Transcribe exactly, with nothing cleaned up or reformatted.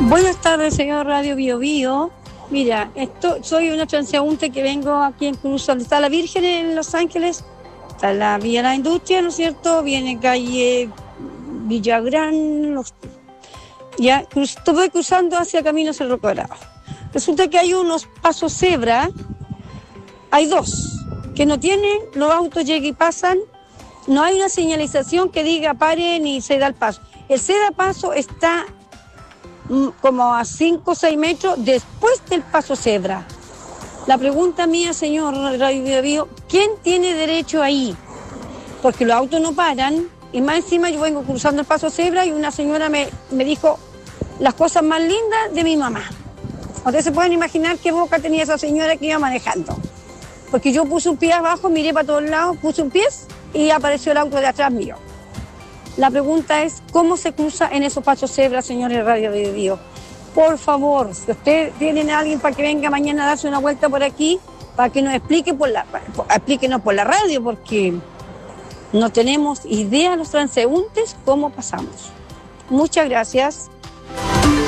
Buenas tardes, señor Radio Bio Bio. Mira, esto, soy una transeúnte que vengo aquí en Cruz, donde está la Virgen en Los Ángeles, está la Vía La Industria, ¿no es cierto? Viene calle Villagrán, los, ya, cruz, estoy cruzando hacia Camino Cerro Colorado. Resulta que hay unos pasos cebra, hay dos, que no tienen, los autos llegan y pasan, no hay una señalización que diga paren y se da el paso. El ceda paso está como a cinco o seis metros después del paso cebra. La pregunta mía, señor Radio Bio Bio, ¿quién tiene derecho ahí? Porque los autos no paran, y más encima yo vengo cruzando el paso cebra y una señora me, me dijo las cosas más lindas de mi mamá. Ustedes se pueden imaginar qué boca tenía esa señora que iba manejando. Porque yo puse un pie abajo, miré para todos lados, puse un pie y apareció el auto de atrás mío. La pregunta es, ¿cómo se cruza en esos pasos cebra, señores Radio Bio Bio? Por favor, si ustedes tienen a alguien para que venga mañana a darse una vuelta por aquí, para que nos explique por la, explíquenos por la radio, porque no tenemos idea los transeúntes cómo pasamos. Muchas gracias.